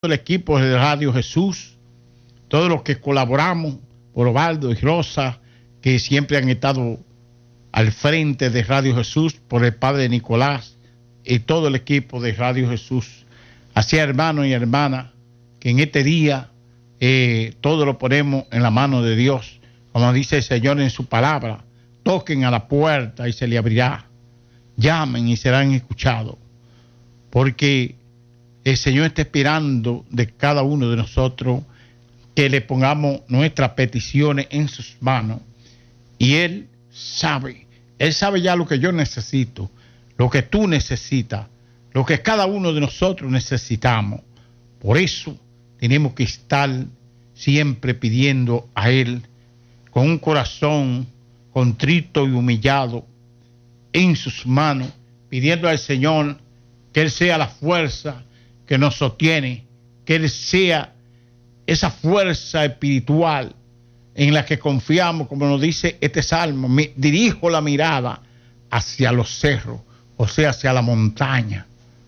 el equipo de Radio Jesús, todos los que colaboramos, por Ovaldo y Rosa, que siempre han estado al frente de Radio Jesús, por el padre Nicolás y todo el equipo de Radio Jesús. Así, hermanos y hermanas, que en este día todo lo ponemos en la mano de Dios, como dice el Señor en su palabra. Toquen a la puerta y se le abrirá, llamen y serán escuchados, porque el Señor está esperando de cada uno de nosotros que le pongamos nuestras peticiones en sus manos, y Él sabe ya lo que yo necesito, lo que tú necesitas, lo que cada uno de nosotros necesitamos. Por eso tenemos que estar siempre pidiendo a Él con un corazón contrito y humillado en sus manos, pidiendo al Señor que Él sea la fuerza que nos sostiene, que Él sea esa fuerza espiritual en la que confiamos, como nos dice este salmo. Dirijo la mirada hacia los cerros, o sea, hacia la montaña,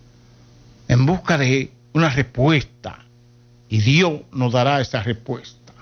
en busca de una respuesta, y Dios nos dará esa respuesta.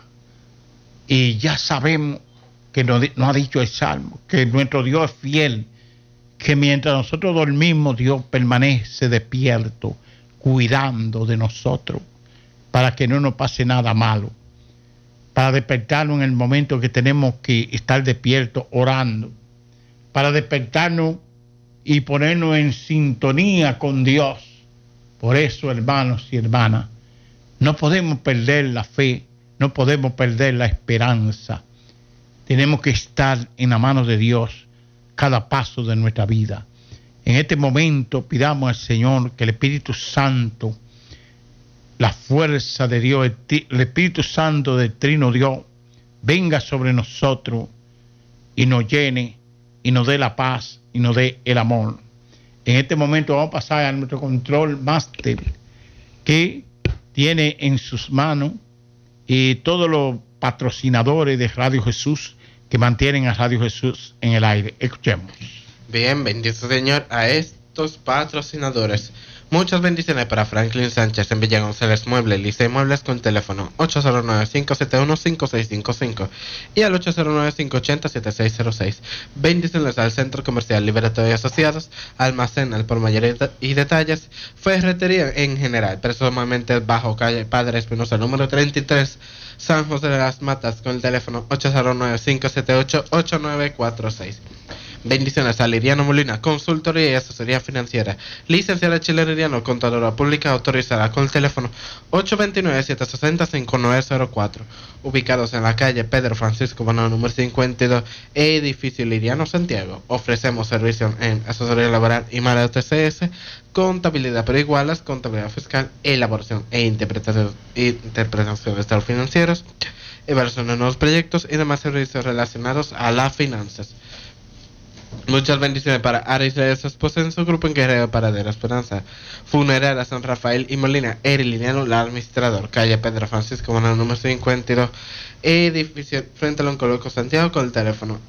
Y ya sabemos que nos ha dicho el salmo, que nuestro Dios es fiel, que mientras nosotros dormimos, Dios permanece despierto, cuidando de nosotros, para que no nos pase nada malo, para despertarnos en el momento que tenemos que estar despiertos orando, para despertarnos y ponernos en sintonía con Dios. Por eso, hermanos y hermanas, no podemos perder la fe, no podemos perder la esperanza. Tenemos que estar en la mano de Dios cada paso de nuestra vida. En este momento pidamos al Señor que el Espíritu Santo, la fuerza de Dios, el Espíritu Santo del Trino Dios, venga sobre nosotros y nos llene y nos dé la paz y nos dé el amor. En este momento vamos a pasar a nuestro control máster, que tiene en sus manos todos los patrocinadores de Radio Jesús que mantienen a Radio Jesús en el aire. Escuchemos. Bien, bendito Señor a estos patrocinadores. Muchas bendiciones para Franklin Sánchez en Villa González Muebles, Licey Muebles, con teléfono 809-571-5655 y al 809-580-7606. Bendiciones al Centro Comercial Liberatorio y Asociados, Almacén al por mayor y detalles, ferretería en general, precio sumamente bajo, calle Padre Espinosa número 33, San José de las Matas, con el teléfono 809-578-8946. Bendiciones a Liriano Molina, consultoría y asesoría financiera, licenciada Chile Liriano, contadora pública autorizada, con el teléfono 829-760-5904, ubicados en la calle Pedro Francisco Bonao número 52, edificio Liriano, Santiago. Ofrecemos servicios en asesoría laboral y mala TCS, contabilidad por igualas, contabilidad fiscal, elaboración e interpretación de estados financieros, evaluación de nuevos proyectos y demás servicios relacionados a las finanzas. Muchas bendiciones para Aris y su esposa en su grupo en Guerrero Paradera Esperanza. Funeraria San Rafael y Molina, Eriliano, la administrador, calle Pedro Francisco Bonao número 52, edificio frente al Oncoloco Santiago, con el teléfono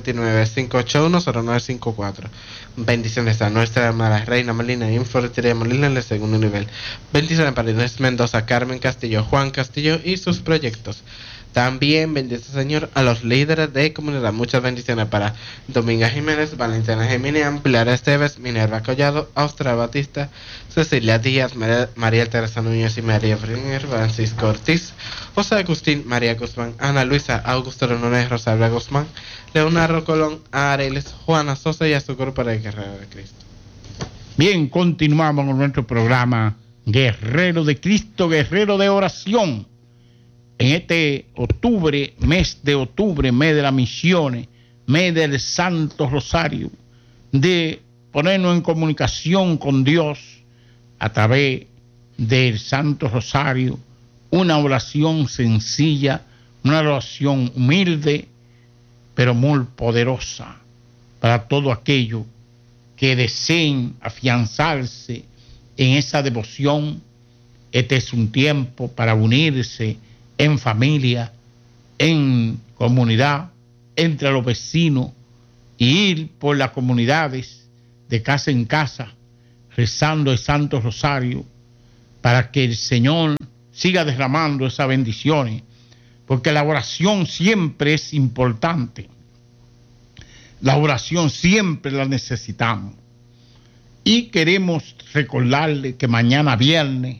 829-581-0954. Bendiciones a nuestra amada Reina Molina y Informería Molina en el segundo nivel. Bendiciones para Inés Mendoza, Carmen Castillo, Juan Castillo y sus proyectos. También bendice, Señor, a los líderes de comunidad. Muchas bendiciones para Dominga Jiménez, Valentina Geminian, Pilar Esteves, Minerva Collado, Austria Batista, Cecilia Díaz, María Teresa Núñez y María Fringer, Francisco Ortiz, José Agustín, María Guzmán, Ana Luisa, Augusto Renunes, Rosalba Guzmán, Leonardo Colón, Areles, Juana Sosa y a su grupo de Guerrero de Cristo. Bien, continuamos con nuestro programa Guerrero de Cristo, Guerrero de Oración. En este octubre, mes de las misiones, mes del Santo Rosario, de ponernos en comunicación con Dios a través del Santo Rosario, una oración sencilla, una oración humilde, pero muy poderosa para todo aquello que deseen afianzarse en esa devoción. Este es un tiempo para unirse en familia, en comunidad, entre los vecinos, y ir por las comunidades de casa en casa, rezando el Santo Rosario, para que el Señor siga derramando esas bendiciones, porque la oración siempre es importante. La oración siempre la necesitamos. Y queremos recordarle que mañana viernes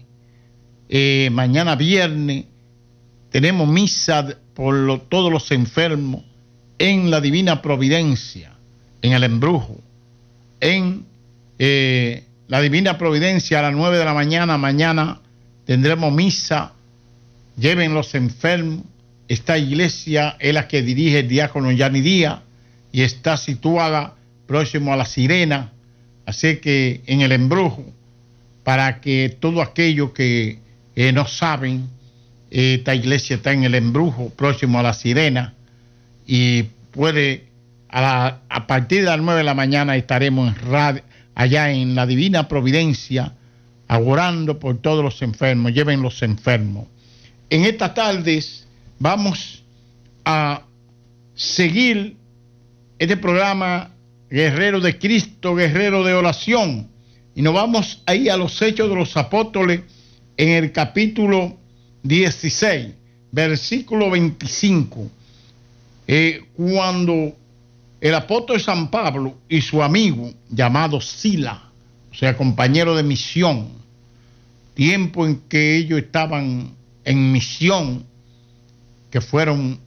tenemos misa por todos los enfermos en la Divina Providencia, en el Embrujo. En la Divina Providencia a las 9 de la mañana. Mañana tendremos misa. Lleven los enfermos. Esta iglesia es la que dirige el diácono Yanni Díaz y está situada próximo a La Sirena. Así que en el Embrujo, para que todo aquello que no saben, esta iglesia está en el Embrujo, próximo a La Sirena, y puede, a partir de las 9 de la mañana estaremos allá en la Divina Providencia, orando por todos los enfermos. Lleven los enfermos. En estas tardes vamos a seguir este programa Guerrero de Cristo, Guerrero de Oración, y nos vamos ahí a los Hechos de los Apóstoles en el capítulo 16, versículo 25, cuando el apóstol San Pablo y su amigo llamado Sila, o sea, compañero de misión, tiempo en que ellos estaban en misión, que fueron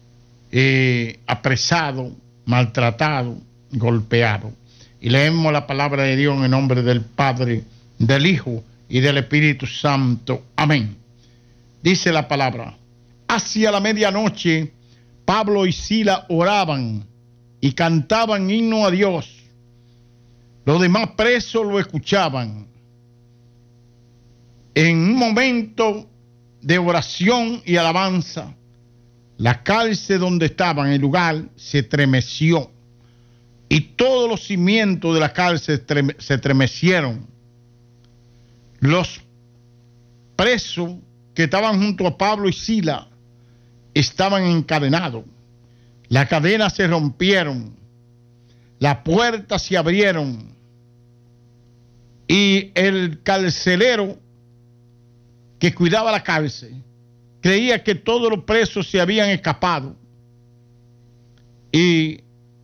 apresados, maltratados, golpeados. Y leemos la palabra de Dios en el nombre del Padre, del Hijo y del Espíritu Santo. Amén. Dice la palabra: hacia la medianoche, Pablo y Sila oraban y cantaban himno a Dios. Los demás presos lo escuchaban. En un momento de oración y alabanza, la cárcel donde estaban, el lugar, se estremeció y todos los cimientos de la cárcel se estremecieron. Los presos que estaban junto a Pablo y Sila estaban encadenados. Las cadenas se rompieron, las puertas se abrieron y el carcelero que cuidaba la cárcel creía que todos los presos se habían escapado y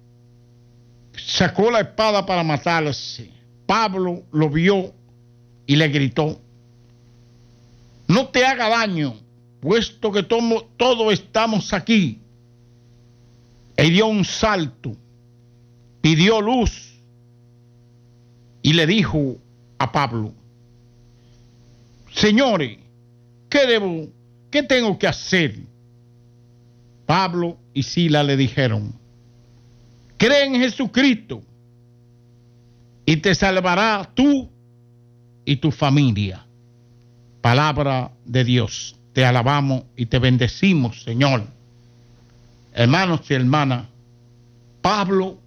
sacó la espada para matarse. Pablo lo vio y le gritó: no te haga daño, puesto que todos estamos aquí. Y dio un salto, pidió luz y le dijo a Pablo: señores, ¿qué tengo que hacer? Pablo y Sila le dijeron: cree en Jesucristo y te salvará tú y tu familia. Palabra de Dios. Te alabamos y te bendecimos, Señor. Hermanos y hermanas, Pablo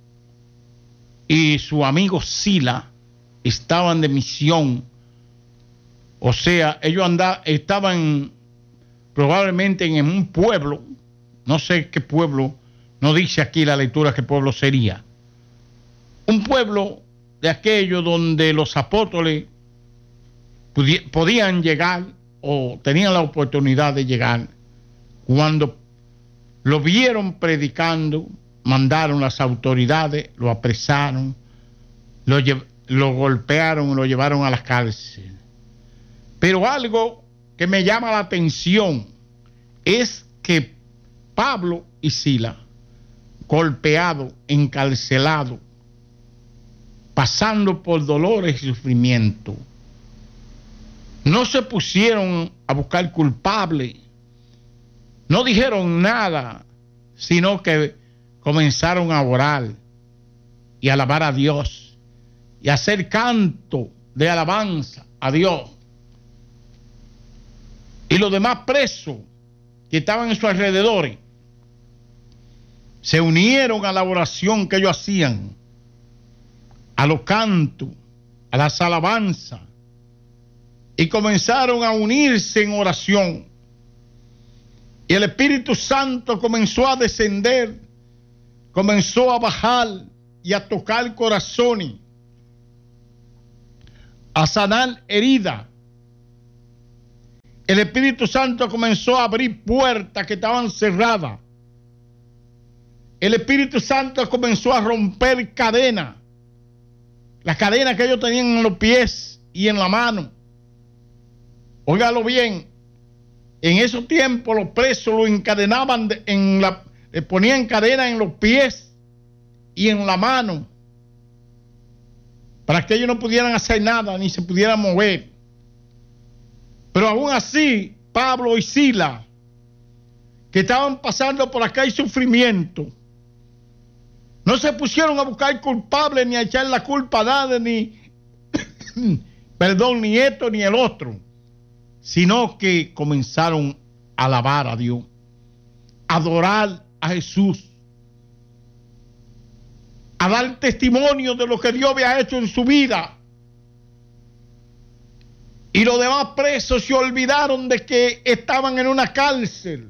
y su amigo Sila estaban de misión. O sea, ellos estaban probablemente en un pueblo, no sé qué pueblo, no dice aquí la lectura qué pueblo sería. Un pueblo de aquello donde los apóstoles podían llegar o tenían la oportunidad de llegar. Cuando lo vieron predicando, mandaron las autoridades, lo apresaron, lo golpearon, lo llevaron a la cárcel. Pero algo que me llama la atención es que Pablo y Sila, golpeados, encarcelados, pasando por dolores y sufrimiento, no se pusieron a buscar culpables, no dijeron nada, sino que comenzaron a orar y a alabar a Dios y a hacer canto de alabanza a Dios. Y los demás presos que estaban en sus alrededores se unieron a la oración que ellos hacían, a los cantos, a las alabanzas, y comenzaron a unirse en oración. Y el Espíritu Santo comenzó a descender, comenzó a bajar y a tocar corazones, a sanar heridas el Espíritu Santo comenzó a abrir puertas que estaban cerradas. El Espíritu Santo comenzó a romper cadenas. Las cadenas que ellos tenían en los pies y en la mano. Óigalo bien. En esos tiempos los presos los encadenaban, le ponían cadenas en los pies y en la mano. Para que ellos no pudieran hacer nada ni se pudieran mover. Pero aún así, Pablo y Silas, que estaban pasando por acá y sufrimiento, no se pusieron a buscar culpables ni a echar la culpa a nadie, ni esto ni el otro, sino que comenzaron a alabar a Dios, a adorar a Jesús, a dar testimonio de lo que Dios había hecho en su vida. Y los demás presos se olvidaron de que estaban en una cárcel.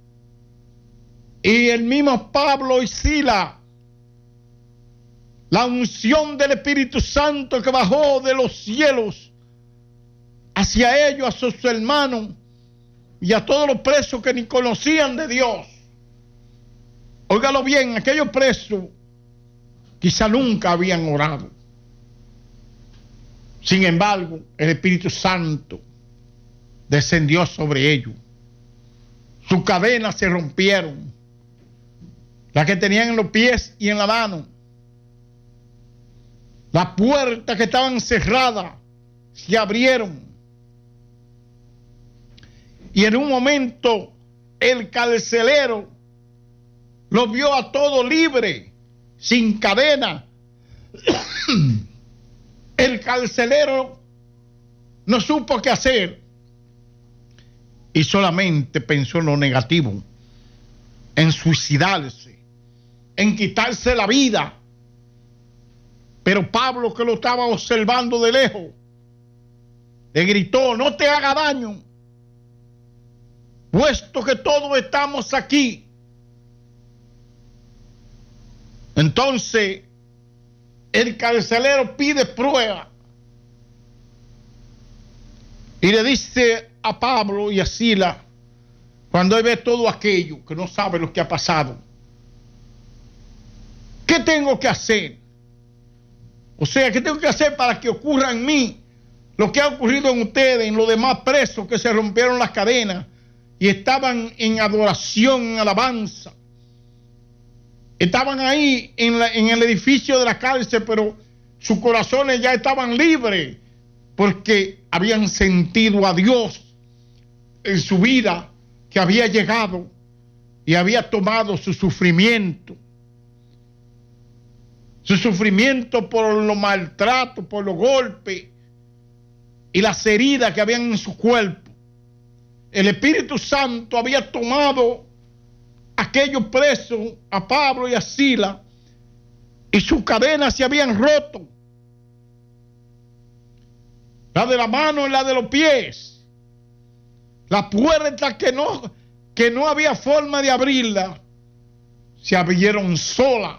Y el mismo Pablo y Silas, la unción del Espíritu Santo que bajó de los cielos hacia ellos, a sus hermanos y a todos los presos que ni conocían de Dios. Óigalo bien, aquellos presos quizá nunca habían orado. Sin embargo, el Espíritu Santo descendió sobre ellos. Sus cadenas se rompieron, las que tenían en los pies y en la mano. Las puertas que estaban cerradas se abrieron. Y en un momento el carcelero los vio a todos libres, sin cadena. El carcelero no supo qué hacer y solamente pensó en lo negativo, en suicidarse, en quitarse la vida. Pero Pablo, que lo estaba observando de lejos, le gritó: no te haga daño, puesto que todos estamos aquí. Entonces el carcelero pide prueba y le dice a Pablo y a Silas, cuando él ve todo aquello, que no sabe lo que ha pasado: ¿qué tengo que hacer? O sea, ¿qué tengo que hacer para que ocurra en mí lo que ha ocurrido en ustedes, en los demás presos que se rompieron las cadenas y estaban en adoración, en alabanza? Estaban ahí en el edificio de la cárcel, pero sus corazones ya estaban libres porque habían sentido a Dios en su vida, que había llegado y había tomado su sufrimiento por los maltratos, por los golpes y las heridas que habían en su cuerpo. El Espíritu Santo había tomado aquellos presos, a Pablo y a Silas, y sus cadenas se habían roto, la de la mano y la de los pies. Las puertas que no había forma de abrirla se abrieron solas.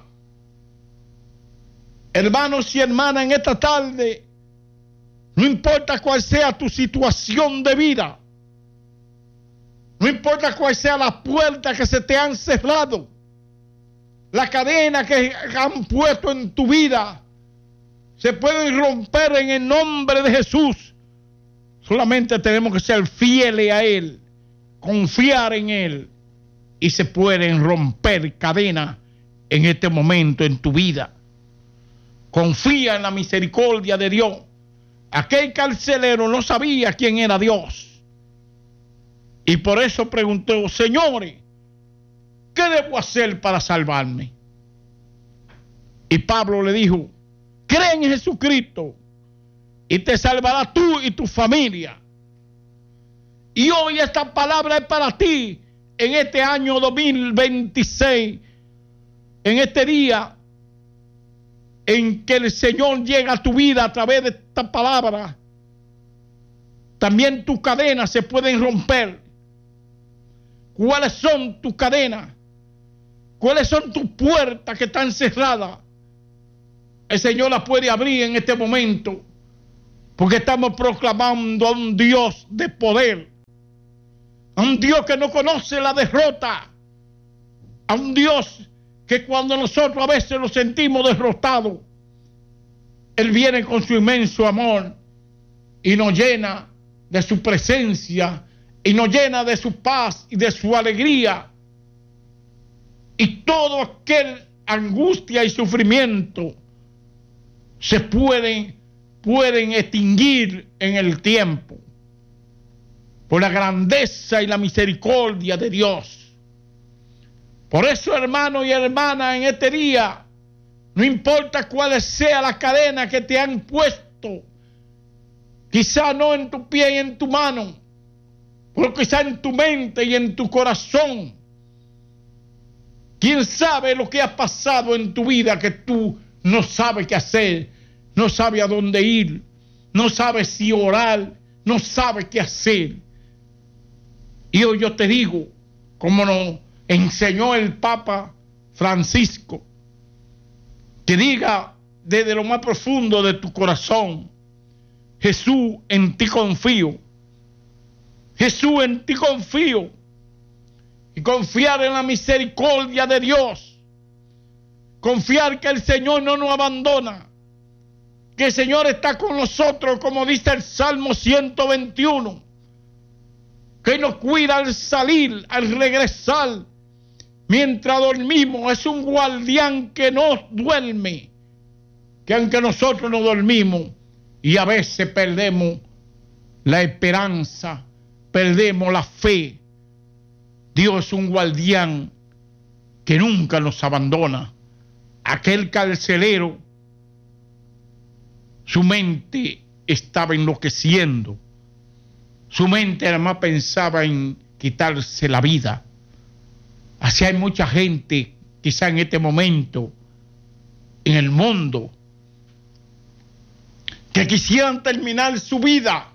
Hermanos y hermanas, en esta tarde, no importa cuál sea tu situación de vida, no importa cuál sea la puerta que se te han cerrado, la cadena que han puesto en tu vida, se pueden romper en el nombre de Jesús. Solamente tenemos que ser fieles a Él, confiar en Él, y se pueden romper cadenas en este momento en tu vida. Confía en la misericordia de Dios. Aquel carcelero no sabía quién era Dios. Y por eso preguntó: señores, ¿qué debo hacer para salvarme? Y Pablo le dijo: cree en Jesucristo y te salvarás tú y tu familia. Y hoy esta palabra es para ti en este año 2026, en este día en que el Señor llega a tu vida a través de esta palabra. También tus cadenas se pueden romper. ¿Cuáles son tus cadenas? ¿Cuáles son tus puertas que están cerradas? El Señor las puede abrir en este momento, porque estamos proclamando a un Dios de poder, a un Dios que no conoce la derrota, a un Dios que cuando nosotros a veces nos sentimos derrotados, Él viene con su inmenso amor y nos llena de su presencia y nos llena de su paz y de su alegría. Y todo aquel angustia y sufrimiento se pueden extinguir en el tiempo por la grandeza y la misericordia de Dios. Por eso, hermano y hermana, en este día, no importa cuál sea la cadena que te han puesto, quizá no en tu pie y en tu mano, pero quizá en tu mente y en tu corazón. ¿Quién sabe lo que ha pasado en tu vida que tú no sabes qué hacer, no sabes a dónde ir, no sabes si orar, no sabes qué hacer? Y hoy yo te digo, como nos enseñó el Papa Francisco, que diga desde lo más profundo de tu corazón: Jesús, en ti confío. Jesús, en ti confío. Y confiar en la misericordia de Dios. Confiar que el Señor no nos abandona. Que el Señor está con nosotros, como dice el Salmo 121. Que nos cuida al salir, al regresar. Mientras dormimos, es un guardián que no duerme. Que aunque nosotros no dormimos y a veces perdemos la esperanza, perdemos la fe, Dios es un guardián que nunca nos abandona. Aquel carcelero, su mente estaba enloqueciendo. Su mente además pensaba en quitarse la vida. Así hay mucha gente, quizá en este momento, en el mundo, que quisieran terminar su vida.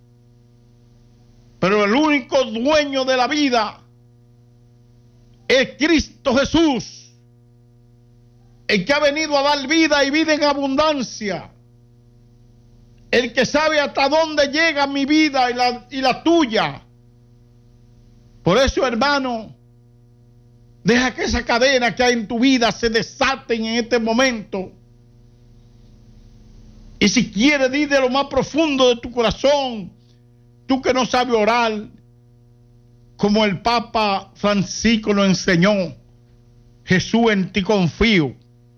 Pero el único dueño de la vida es Cristo Jesús, el que ha venido a dar vida y vida en abundancia, el que sabe hasta dónde llega mi vida y la tuya. Por eso, hermano, deja que esa cadena que hay en tu vida se desaten en este momento. Y si quieres ir de lo más profundo de tu corazón, tú que no sabes orar, como el Papa Francisco nos enseñó: Jesús, en ti confío.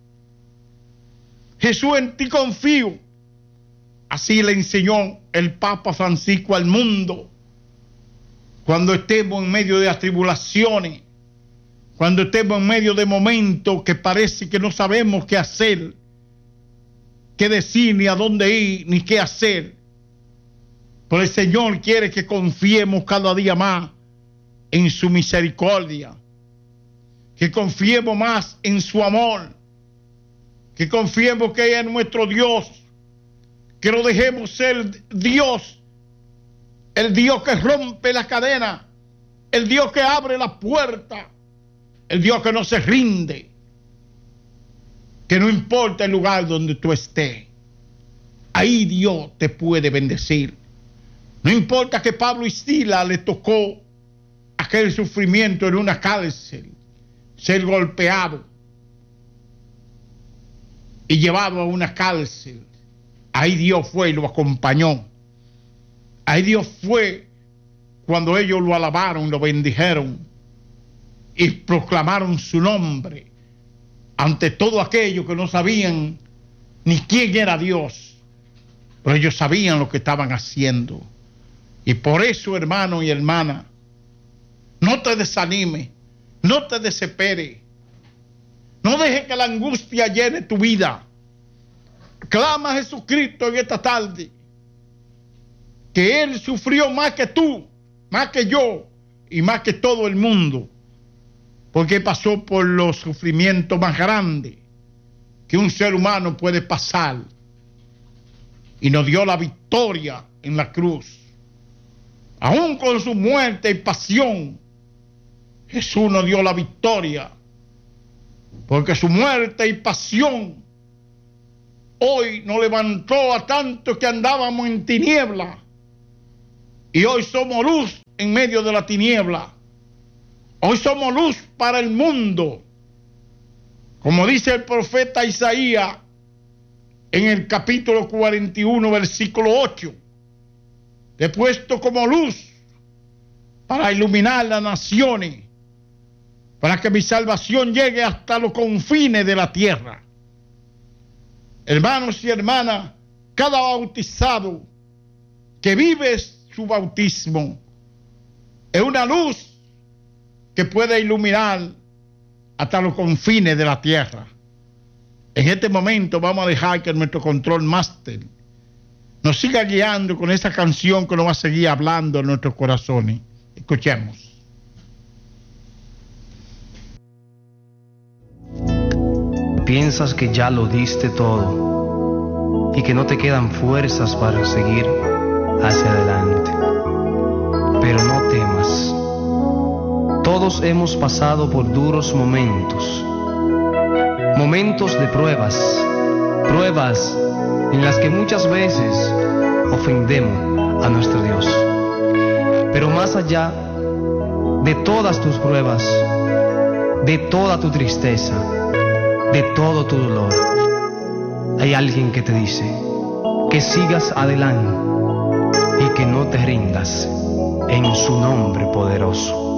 Jesús, en ti confío. Así le enseñó el Papa Francisco al mundo. Cuando estemos en medio de las tribulaciones, cuando estemos en medio de momentos que parece que no sabemos qué hacer, qué decir, ni a dónde ir, ni qué hacer, pero el Señor quiere que confiemos cada día más en su misericordia, que confiemos más en su amor, que confiemos que ella es nuestro Dios, que lo dejemos ser Dios, el Dios que rompe la cadena, el Dios que abre la puerta, el Dios que no se rinde, que no importa el lugar donde tú estés, ahí Dios te puede bendecir. No importa que Pablo y Silas le tocó aquel sufrimiento en una cárcel, ser golpeado y llevado a una cárcel. Ahí Dios fue y lo acompañó. Ahí Dios fue cuando ellos lo alabaron, lo bendijeron y proclamaron su nombre ante todo aquello que no sabían ni quién era Dios, pero ellos sabían lo que estaban haciendo. Y por eso, hermano y hermana, no te desanime, no te desespere, no deje que la angustia llene tu vida. Clama a Jesucristo en esta tarde, que Él sufrió más que tú, más que yo y más que todo el mundo, porque pasó por los sufrimientos más grandes que un ser humano puede pasar y nos dio la victoria en la cruz. Aún con su muerte y pasión, Jesús nos dio la victoria, porque su muerte y pasión hoy nos levantó a tantos que andábamos en tiniebla y hoy somos luz en medio de la tiniebla. Hoy somos luz para el mundo. Como dice el profeta Isaías en el capítulo 41, versículo 8. Te he puesto como luz para iluminar las naciones, para que mi salvación llegue hasta los confines de la tierra. Hermanos y hermanas, cada bautizado que vive su bautismo es una luz que puede iluminar hasta los confines de la tierra. En este momento vamos a dejar que nuestro control máster nos siga guiando con esa canción que nos va a seguir hablando en nuestros corazones. Escuchemos. Piensas que ya lo diste todo y que no te quedan fuerzas para seguir hacia adelante. Pero no temas. Todos hemos pasado por duros momentos. Momentos de pruebas. Pruebas en las que muchas veces ofendemos a nuestro Dios. Pero más allá de todas tus pruebas, de toda tu tristeza, de todo tu dolor, hay alguien que te dice que sigas adelante y que no te rindas en su nombre poderoso.